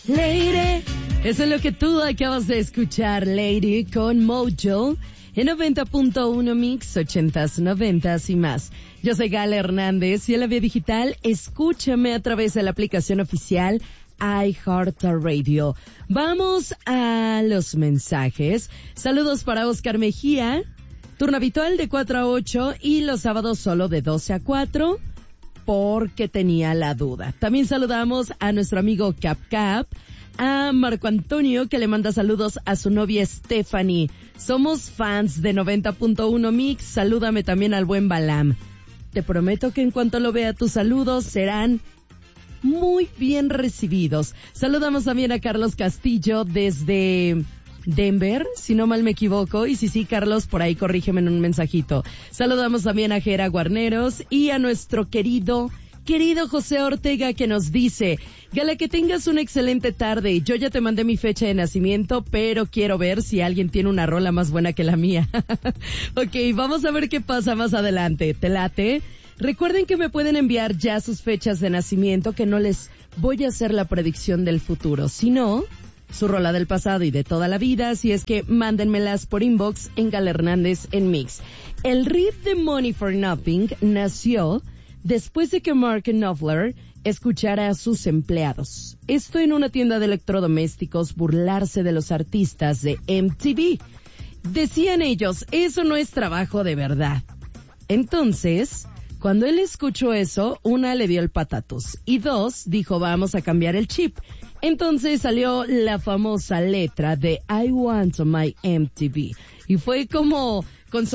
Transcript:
Lady, eso es lo que tú acabas de escuchar, Lady, con Mojo, en 90.1 Mix, 80s, 90s y más. Yo soy Gala Hernández y en la vía digital, escúchame a través de la aplicación oficial iHeartRadio. Vamos a los mensajes. Saludos para Oscar Mejía, turno habitual de 4 a 8 y los sábados solo de 12 a 4. Porque tenía la duda. También saludamos a nuestro amigo Cap Cap, a Marco Antonio, que le manda saludos a su novia Stephanie. Somos fans de 90.1 Mix. Salúdame también al buen Balam. Te prometo que en cuanto lo vea tus saludos serán muy bien recibidos. Saludamos también a Carlos Castillo desde Denver, si no mal me equivoco, y sí, Carlos, por ahí corrígeme en un mensajito. Saludamos también a Jera Guarneros y a nuestro querido José Ortega, que nos dice: Gala, que tengas una excelente tarde. Yo ya te mandé mi fecha de nacimiento, pero quiero ver si alguien tiene una rola más buena que la mía. Ok, vamos a ver qué pasa más adelante. ¿Te late? Recuerden que me pueden enviar ya sus fechas de nacimiento, que no les voy a hacer la predicción del futuro, sino su rola del pasado y de toda la vida, así es que mándenmelas por inbox en Gala Hernández en Mix. El riff de Money for Nothing nació después de que Mark Knopfler escuchara a sus empleados, esto en una tienda de electrodomésticos, burlarse de los artistas de MTV. Decían ellos, eso no es trabajo de verdad. Entonces, cuando él escuchó eso, una, le dio el patatus, y dos, dijo, vamos a cambiar el chip. Entonces salió la famosa letra de I Want My MTV. Y fue como con